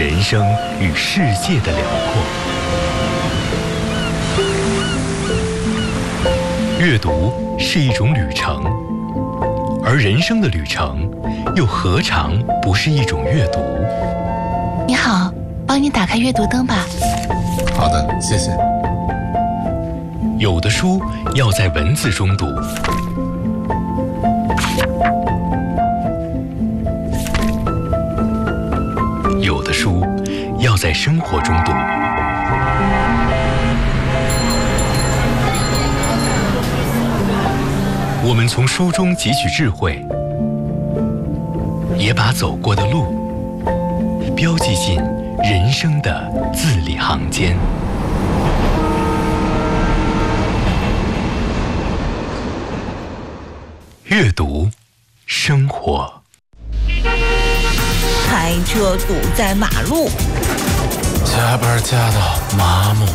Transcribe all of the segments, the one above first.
人生与世界的辽阔。阅读是一种旅程，而人生的旅程又何尝不是一种阅读？ 你好，帮你打开阅读灯吧。 好的，谢谢。 有的书要在文字中读，有的书要在生活中读。我们从书中汲取智慧，也把走过的路标记进人生的字里行间。阅读，生活。 开车堵在马路， 加班加到麻木，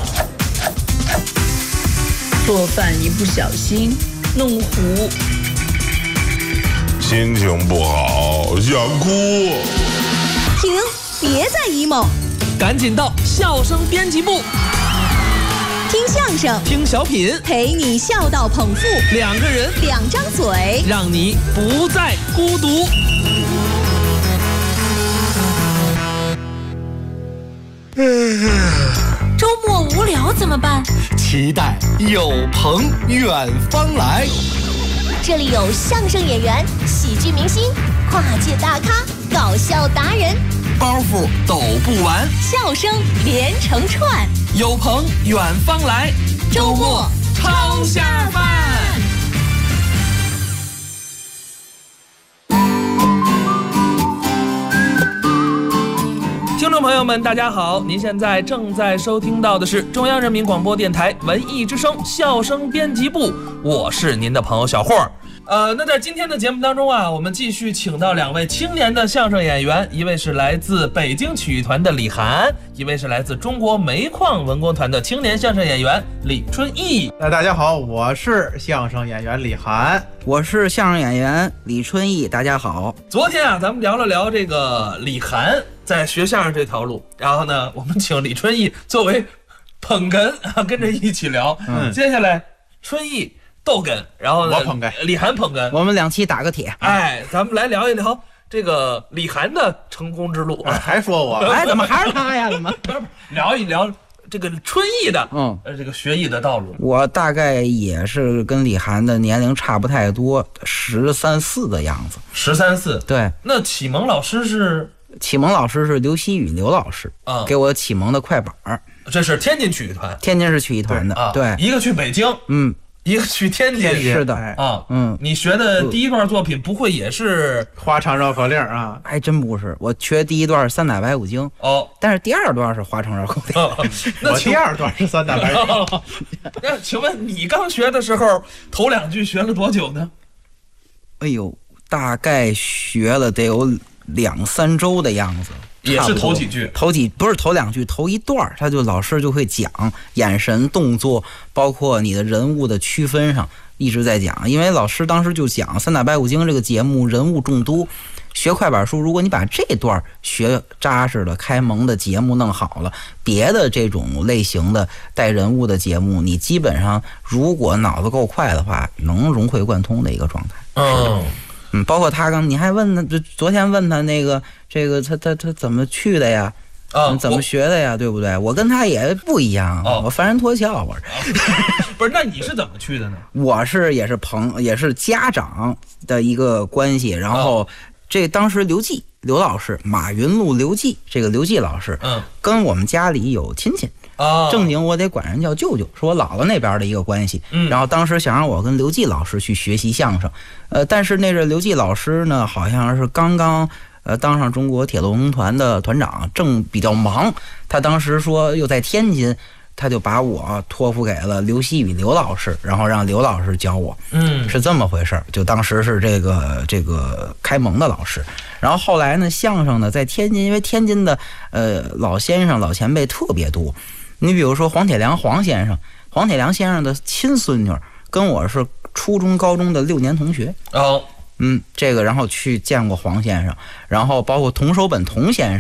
做饭一不小心弄糊， 心情不好想哭。 停，别再 emo， 赶紧到笑声编辑部， 听相声， 听小品， 陪你笑到捧腹， 两个人， 两张嘴， 让你不再孤独。 周末无聊怎么办？ 期待有朋远方来。 这里有相声演员、喜剧明星、跨界大咖、搞笑达人， 包袱抖不完， 笑声连成串。 有朋远方来，周末超下饭。听众朋友们，大家好！您现在正在收听到的是中央人民广播电台文艺之声笑声编辑部，我是您的朋友小霍。那在今天的节目当中啊，我们继续请到两位青年的相声演员，一位是来自北京曲艺团的李涵，一位是来自中国煤矿文工团的青年相声演员李春义。 大家好，我是相声演员李涵， 我是相声演员李春义，大家好。 昨天啊，咱们聊了聊这个李涵在学相声这条路，然后呢，我们请李春义作为捧哏啊，跟着一起聊。接下来春义逗哏，然后呢， 我捧哏， 李涵捧哏， 我们两期打个铁。 哎，咱们来聊一聊这个李涵的成功之路。 还说我， 哎，怎么还是他呀？怎么聊一聊这个春义的，这个学艺的道路。 我大概也是跟李涵的年龄差不太多，13、14的样子。 13、14，对。那启蒙老师是？ 启蒙老师是刘希宇刘老师，给我启蒙的快板。 这是天津曲艺团， 天津市曲艺团的，对， 一个去北京，一个去天津， 是的啊，你学的第一段作品不会也是花场绕口令啊？ 还真不是，我学第一段三打白骨精但是第二段是花场绕口令。 我第二段是三打白骨精。 那请问你刚学的时候，头两句学了多久呢？ 哎呦，大概学了得有2、3周的样子。 也是头几句， 不是头两句，头一段他就老师就会讲眼神动作，包括你的人物的区分上一直在讲。因为老师当时就讲三打白骨精这个节目人物众多，学快板书如果你把这段学扎实了，开蒙的节目弄好了，别的这种类型的带人物的节目你基本上如果脑子够快的话能融会贯通的一个状态。包括他刚你还问他，就昨天问他那个这个他怎么去的呀？怎么学的呀？对不对？我跟他也不一样，我凡人脱壳，我是。 不是，那你是怎么去的呢？ 我是也是家长的一个关系，然后这当时刘老师，马云路刘记这个刘记老师，跟我们家里有亲戚。正经我得管人叫舅舅，是我姥姥那边的一个关系。然后当时想让我跟刘记老师去学习相声，但是那个刘记老师呢，好像是刚刚当上中国铁路文工团的团长，正比较忙。他当时说又在天津，他就把我托付给了刘希宇刘老师，然后让刘老师教我。是这么回事。就当时是这个开蒙的老师。然后后来呢，相声呢在天津，因为天津的老先生老前辈特别多。你比如说黄铁良黄先生的亲孙女跟我是初中高中的6年同学。这个然后去见过黄先生，然后包括童守本童先生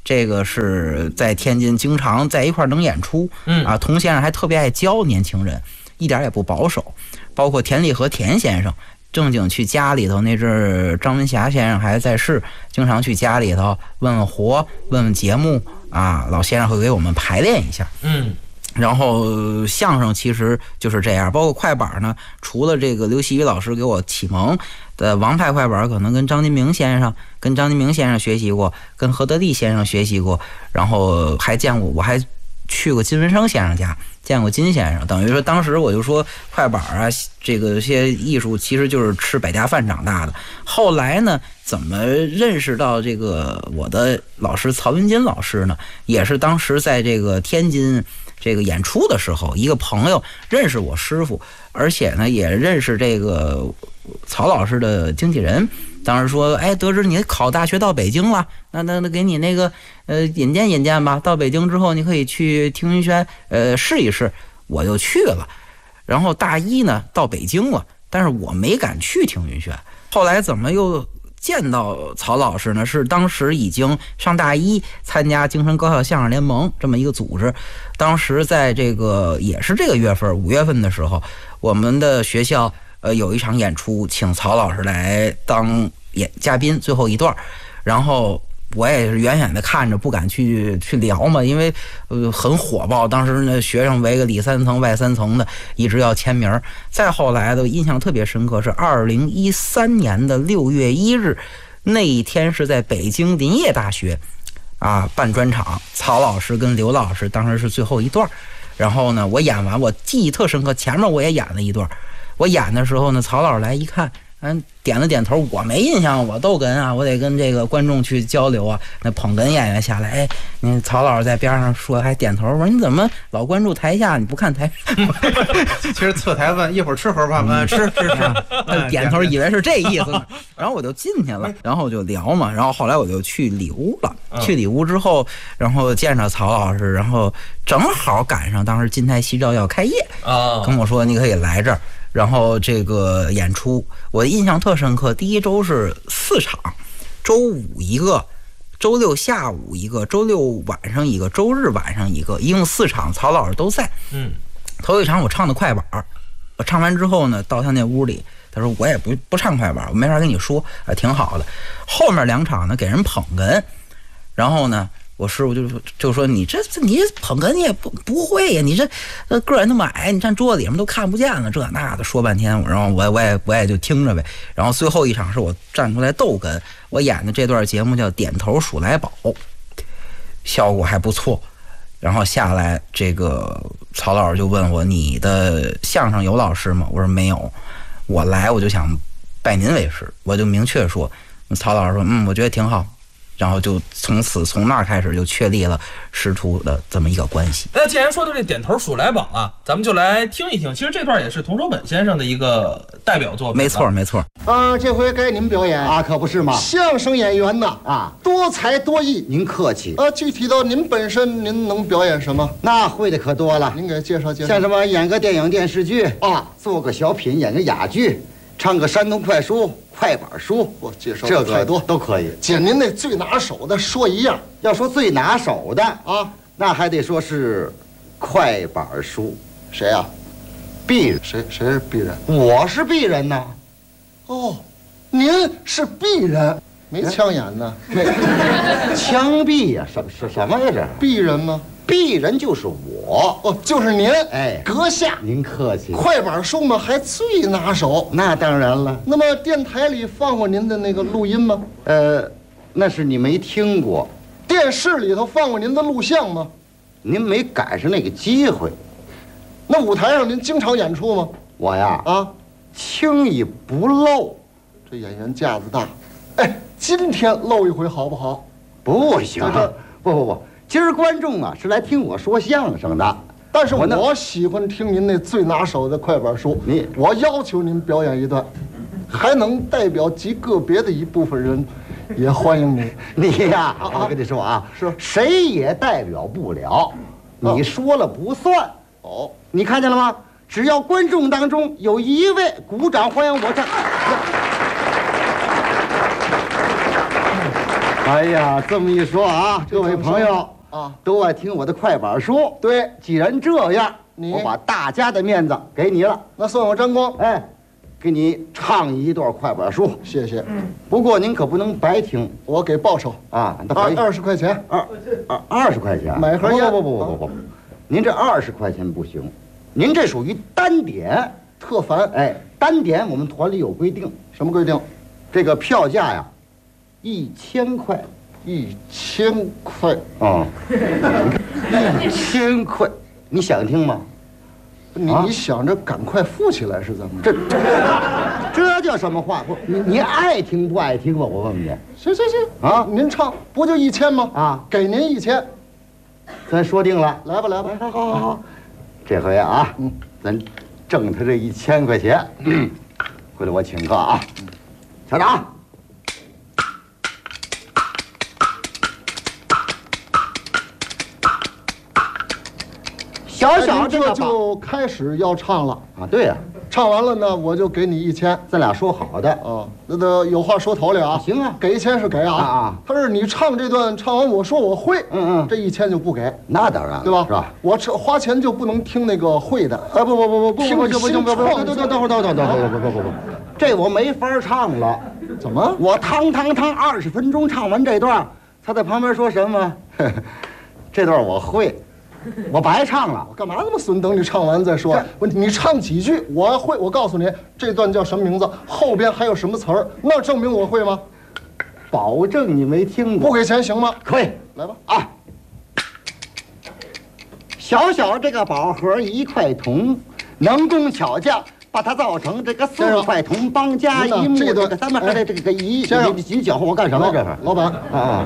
这个是在天津经常在一块能演出，童先生还特别爱教年轻人，一点也不保守。包括田立和田先生，正经去家里头那阵儿，张文霞先生还在世，经常去家里头问问活，问问节目啊，老先生会给我们排练一下。然后相声其实就是这样，包括快板呢，除了这个刘希宇老师给我启蒙的王派快板，可能跟张金明先生学习过，跟何德利先生学习过，然后还见过，我还去过金文生先生家，见过金先生。等于说当时我就说快板啊，这个些艺术其实就是吃百家饭长大的。后来呢，怎么认识到这个我的老师曹云金老师呢？也是当时在这个天津这个演出的时候，一个朋友认识我师傅，而且呢也认识这个曹老师的经纪人。当时说，哎，得知你考大学到北京了，那给你那个引荐吧。到北京之后，你可以去听云轩试一试。我就去了。然后大一呢到北京了，但是我没敢去听云轩。后来怎么又见到曹老师呢？是当时已经上大一，参加京城高校相声联盟这么一个组织。当时在这个也是这个月份5月份的时候，我们的学校有一场演出，请曹老师来当嘉宾最后一段，然后我也是远远的看着，不敢去聊嘛，因为很火爆，当时那学生围个里3层外3层的，一直要签名。再后来的印象特别深刻是2013年的6月1日，那一天是在北京林业大学办专场，曹老师跟刘老师当时是最后一段，然后呢我演完，我记忆特深刻，前面我也演了一段。我演的时候呢，曹老师来一看，点了点头，我没印象，我逗哏啊，我得跟这个观众去交流啊。那捧哏演员下来，哎，曹老师在边上说，还点头，我说你怎么老关注台下，你不看台上？ 其实侧台问一会儿吃盒饭吗？吃。 他点头以为是这意思呢。然后我就进去了，然后就聊嘛。然后后来我就去里屋了。去里屋之后，然后见着曹老师，然后正好赶上当时金台夕照要开业跟我说你可以来这儿。然后这个演出我印象特深刻，第一周是4场，周5一个，周6下午一个，周6晚上一个，周日晚上一个，一共4场，曹老师都在。头一场我唱的快板，我唱完之后呢，到他那屋里，他说我也不唱快板，我没法跟你说，挺好的。后面2场呢给人捧哏，然后呢我师傅就说你捧哏你也不会呀，你这个儿那么矮，你站桌子里面都看不见了，这那的说半天，然后我也就听着呗。然后最后一场是我站出来逗哏，我演的这段节目叫点头数来宝，效果还不错。然后下来这个曹老师就问我，你的相声有老师吗？我说没有，我来我就想拜您为师，我就明确说。曹老师说我觉得挺好。然后就从那开始就确立了师徒的这么一个关系。 那既然说到这点头数来宝啊，咱们就来听一听。其实这段也是童守本先生的一个代表作品。 没错。 这回该您表演啊，可不是嘛。相声演员呐，多才多艺。您客气。具体到您本身，您能表演什么？那会的可多了。您给介绍介绍。像什么演个电影电视剧做个小品，演个哑剧，唱个山东快书。快板书，我介绍这个太多都可以。姐，您那最拿手的说一样。要说最拿手的那还得说是快板书。谁呀？鄙人。谁是鄙人？我是鄙人呐。您是鄙人，没枪眼呢？枪毙呀？什么呀？这鄙人吗？鄙人就是我。就是您。阁下，您客气。快板书嘛，还最拿手。那当然了。那么电台里放过您的那个录音吗？那是你没听过。电视里头放过您的录像吗？您没赶上那个机会。那舞台上您经常演出吗？我呀，轻易不露。这演员架子大。今天露一回好不好？不行。不。今儿观众是来听我说相声的，但是我喜欢听您那最拿手的快板书。我要求您表演一段，还能代表极个别的一部分人，也欢迎你。你呀，我跟你说是谁也代表不了，你说了不算。你看见了吗？只要观众当中有一位鼓掌欢迎我这。 哎呀，这么一说啊，各位朋友啊，都爱听我的快板书。对，既然这样，我把大家的面子给你了，那算我沾光。哎，给你唱一段快板书，谢谢。不过您可不能白听，我给报酬啊，20块钱，20块钱，买盒烟。不，您这20块钱不行，您这属于单点特烦。哎，单点我们团里有规定，什么规定？这个票价呀，1000块，1000块啊，1000块，你想听吗？你想着赶快富起来是怎么？这叫什么话？不，你爱听不爱听吧？我问问你。行啊，您唱不就1000吗？啊，给您1000，咱说定了。来吧，好，这回啊，咱挣他这1000块钱，回来我请客啊，校长。小这就开始要唱了啊！对呀，唱完了呢，我就给你1000，咱俩说好的啊。那有话说头了啊。行啊，给1000是给啊。他是你唱这段唱完，我说我会，这1000就不给。那当然，对吧？是吧？我花钱就不能听那个会的。不，等会儿，这我没法唱了。怎么？我汤20分钟唱完这段，他在旁边说什么？这段我会。我白唱了，我干嘛那么损？等你唱完再说。你唱几句，我会。我告诉你，这段叫什么名字，后边还有什么词儿，那证明我会吗？保证你没听过。不给钱行吗？可以，来吧啊！小这个宝盒1块铜，能工巧匠把它造成这个4块铜帮加一木，这个3块这个一。你搅和我干什么？这是老板啊！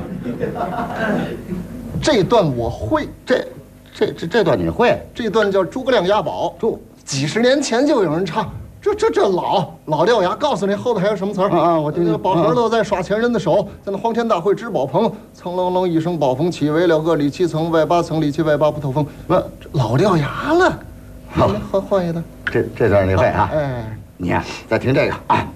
这段我会。这段你会？这段叫诸葛亮押宝，几十年前就有人唱，这老掉牙。告诉你后头还有什么词儿啊？我听听。宝盒落在耍钱人的手，在那荒天大会支宝棚，蹭楞楞一声宝棚起，围了个里7层外8层，里7外8不透风。不，老掉牙了。好，换一段。这段你会啊？哎，你呀，再听这个啊。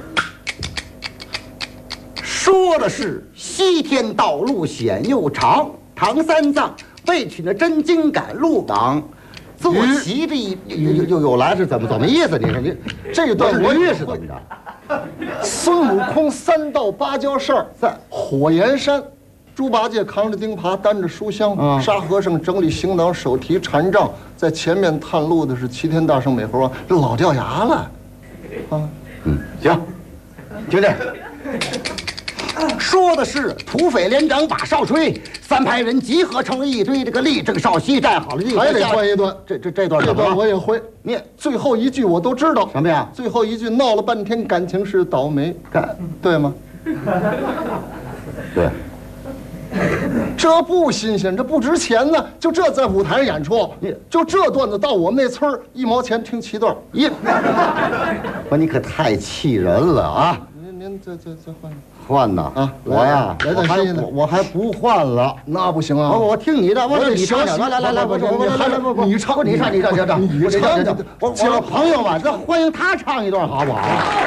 说的是西天道路险又长，唐三藏为取那真经赶路党，坐骑着又来是怎么意思？你说你这段我也是怎么着？孙悟空3到芭蕉扇在火焰山，猪八戒扛着钉耙，担着书箱，沙和尚整理行囊，手提禅杖，在前面探路的是齐天大圣美猴王。这老掉牙了啊！行，听这。说的是土匪连长把哨吹，3排人集合成了一堆，这个立正稍息，站好了。还得换一段，这段我也会。念最后一句我都知道什么呀？最后一句闹了半天感情是倒霉，对吗？对。这不新鲜，这不值钱呢。就这在舞台上演出，就这段子到我们那村儿1毛钱听7段。你可太气人了啊！您再换呢啊！我呀，我还不换了，那不行啊！我听你的，我你唱，来，你唱，我朋友们，这欢迎他唱一段好不好？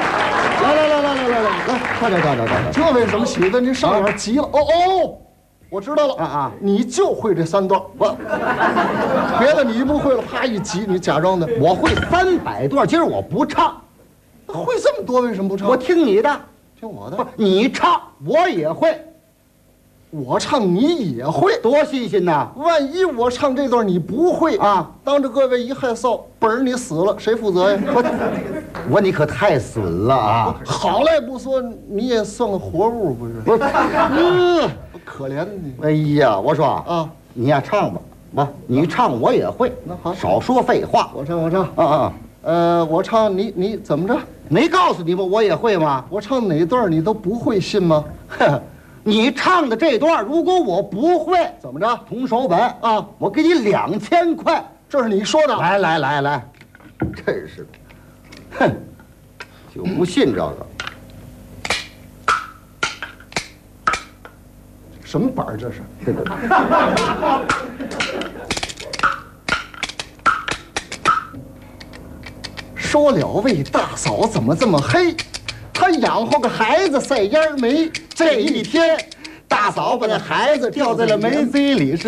来，快点！这为什么喜欢？您上边急了哦，我知道了啊！你就会这3段，别的你不会了，啪一急，你假装的。我会300段，今儿我不唱。会这么多，为什么不唱？我听你的。听我的，不，你唱我也会，我唱你也会，多新鲜呐！万一我唱这段你不会啊，当着各位一害臊，本儿你死了，谁负责呀？你可太损了啊！好赖不说，你也算个活物不是？不是，可怜你！哎呀，我说啊，你呀唱吧，你唱我也会。那好，少说废话。我唱。我唱你怎么着？没告诉你吗？我也会吗？我唱哪段你都不会，信吗？你唱的这段，如果我不会，怎么着？铜手本啊，我给你2000块。这是你说的。来，真是的，哼，就不信这个。什么板儿这是？说了位大嫂怎么这么黑？她养活个孩子赛烟梅，这一天大嫂把那孩子吊在了煤堆里。